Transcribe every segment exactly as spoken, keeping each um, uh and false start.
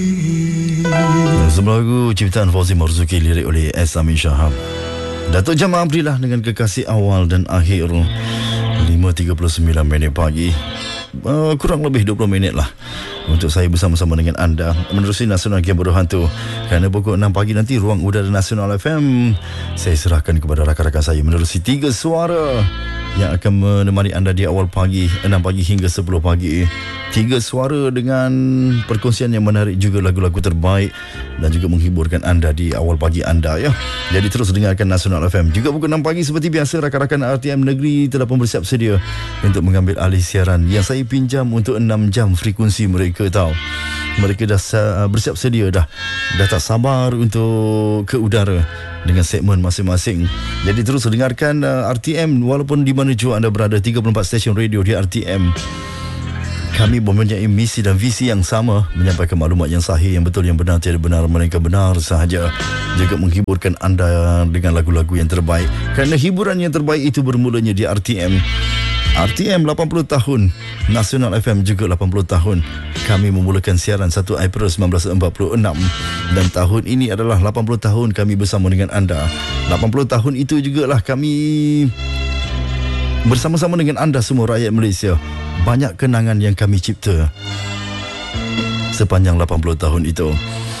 Sebuah lagu ciptaan Fauzi Marzuki, lirik oleh S. Amin Shahab. Datuk Jam Abdillah dengan Kekasih Awal dan Akhir. Lima tiga puluh sembilan minit pagi, uh, kurang lebih dua puluh minit lah untuk saya bersama-sama dengan anda menerusi Nasional Game Bodoh Hantu. Kerana pukul enam pagi nanti Ruang Udara Nasional F M saya serahkan kepada rakan-rakan saya menerusi tiga suara yang akan menemani anda di awal pagi, enam pagi hingga sepuluh pagi. Tiga suara dengan perkongsian yang menarik, juga lagu-lagu terbaik dan juga menghiburkan anda di awal pagi anda, ya. Jadi terus dengarkan Nasional F M. Juga pukul enam pagi seperti biasa, rakan-rakan R T M Negeri telah pun bersiap sedia untuk mengambil alih siaran yang saya pinjam untuk enam jam frekuensi mereka, tahu. Mereka dah bersiap sedia dah. Dah tak sabar untuk ke udara dengan segmen masing-masing. Jadi terus dengarkan uh, R T M walaupun di mana jua anda berada. Tiga puluh empat stesen radio di R T M. Kami mempunyai misi dan visi yang sama, menyampaikan maklumat yang sahih, yang betul, yang benar, tiada benar melainkan benar sahaja. Juga menghiburkan anda dengan lagu-lagu yang terbaik. Kerana hiburan yang terbaik itu bermulanya di R T M. R T M lapan puluh tahun, Nasional F M juga lapan puluh tahun. Kami memulakan siaran satu April sembilan belas empat puluh enam dan tahun ini adalah lapan puluh tahun kami bersama dengan anda. lapan puluh tahun itu jugalah kami bersama-sama dengan anda semua rakyat Malaysia. Banyak kenangan yang kami cipta sepanjang lapan puluh tahun itu.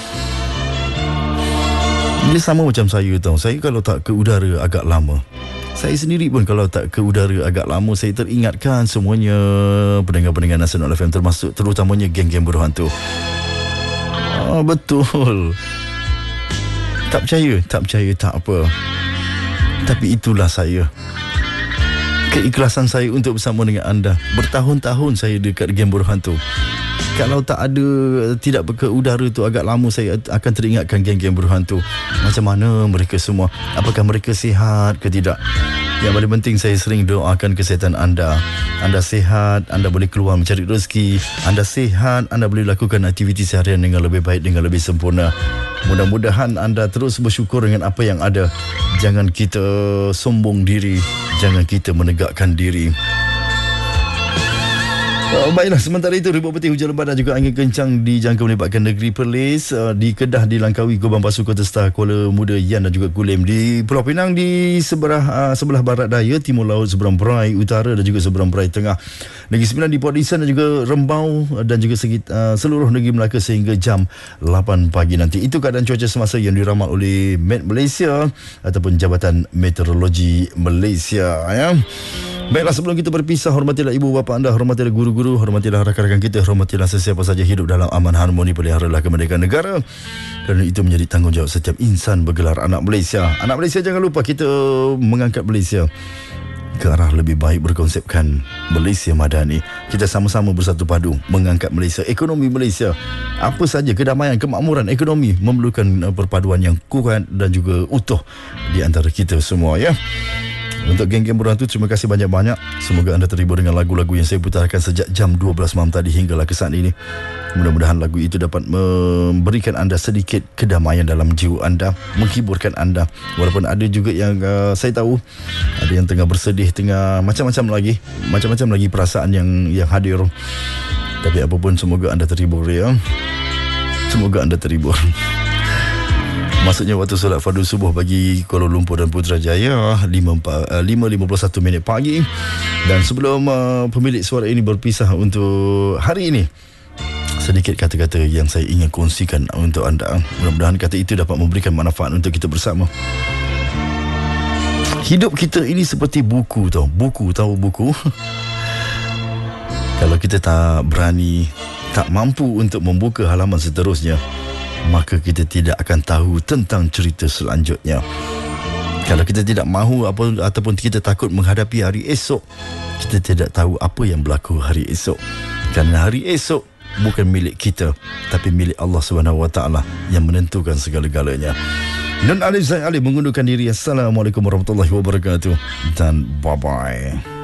Dia sama macam saya, tahu. Saya kalau tak ke udara agak lama. Saya sendiri pun kalau tak ke udara agak lama, saya teringatkan semuanya pendengar-pendengar Nasional F M, termasuk terutamanya geng-geng bodoh hantu. Ah, betul. Tak percaya, tak percaya tak apa. Tapi itulah saya. Keikhlasan saya untuk bersama dengan anda. Bertahun-tahun saya dekat geng bodoh hantu. Kalau tak ada, tidak ke udara tu agak lama, saya akan teringatkan geng-geng bodoh hantu. Macam mana mereka semua? Apakah mereka sihat ke tidak? Yang paling penting, saya sering doakan kesihatan anda. Anda sihat, anda boleh keluar mencari rezeki. Anda sihat, anda boleh lakukan aktiviti seharian dengan lebih baik, dengan lebih sempurna. Mudah-mudahan anda terus bersyukur dengan apa yang ada. Jangan kita sombong diri, jangan kita menegakkan diri. Uh, baiklah, sementara itu ribut peti, hujan lebat dan juga angin kencang dijangka melibatkan negeri Perlis. Uh, di Kedah di Langkawi, Gubang Pasu, Kota Star, Kuala Muda, Yan dan juga Kulim. Di Pulau Pinang di sebelah uh, sebelah barat daya, timur laut, seberang Berai Utara dan juga seberang Berai Tengah. Negeri Sembilan di Port Dickson dan juga Rembau dan juga segit, uh, seluruh negeri Melaka sehingga jam lapan pagi nanti. Itu keadaan cuaca semasa yang diramal oleh Met Malaysia ataupun Jabatan Meteorologi Malaysia, ya. Baiklah, sebelum kita berpisah, hormatilah ibu bapa anda, hormatilah guru-guru, hormatilah rakan-rakan kita, hormatilah sesiapa saja hidup dalam aman harmoni, peliharalah kemerdekaan negara. Kerana itu menjadi tanggungjawab setiap insan bergelar anak Malaysia. Anak Malaysia, jangan lupa kita mengangkat Malaysia ke arah lebih baik berkonsepkan Malaysia Madani. Kita sama-sama bersatu padu mengangkat Malaysia, ekonomi Malaysia. Apa saja kedamaian, kemakmuran ekonomi memerlukan perpaduan yang kuat dan juga utuh di antara kita semua, ya. Untuk geng-geng bodoh hantu, terima kasih banyak-banyak. Semoga anda terhibur dengan lagu-lagu yang saya putarkan sejak jam dua belas malam tadi hinggalah ke saat ini. Mudah-mudahan lagu itu dapat memberikan anda sedikit kedamaian dalam jiwa anda, menghiburkan anda. Walaupun ada juga yang uh, saya tahu ada yang tengah bersedih, tengah macam-macam lagi, macam-macam lagi perasaan yang yang hadir. Tapi apapun, semoga anda terhibur, ya. Semoga anda terhibur. Maksudnya waktu solat fardu subuh bagi Kuala Lumpur dan Putrajaya lima lima puluh satu minit pagi. Dan sebelum uh, pemilik suara ini berpisah untuk hari ini, sedikit kata-kata yang saya ingin kongsikan untuk anda. Mudah-mudahan kata itu dapat memberikan manfaat untuk kita bersama. Hidup kita ini seperti buku, tau. Buku, tahu buku? Kalau kita tak berani, tak mampu untuk membuka halaman seterusnya, maka kita tidak akan tahu tentang cerita selanjutnya. Kalau kita tidak mahu apa, ataupun kita takut menghadapi hari esok, kita tidak tahu apa yang berlaku hari esok. Kerana hari esok bukan milik kita, tapi milik Allah subhanahu wa taala yang menentukan segala-galanya. Nun Alif Zain Ali mengundurkan diri. Assalamualaikum warahmatullahi wabarakatuh dan bye-bye.